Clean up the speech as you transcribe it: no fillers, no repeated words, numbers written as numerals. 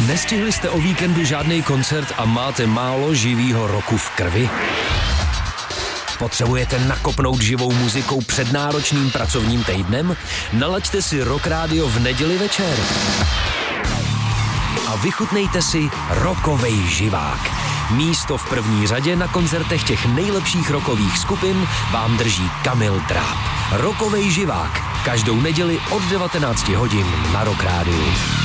Nestihli jste o víkendu žádný koncert a máte málo živýho roku v krvi? Potřebujete nakopnout živou muzikou před náročným pracovním týdnem? Nalaďte si Rock Radio v neděli večer. A vychutnejte si rockovej živák. Místo v první řadě na koncertech těch nejlepších rockových skupin vám drží Kamil Dráb. Rockovej živák. Každou neděli od 19 hodin na Rock Rádiu.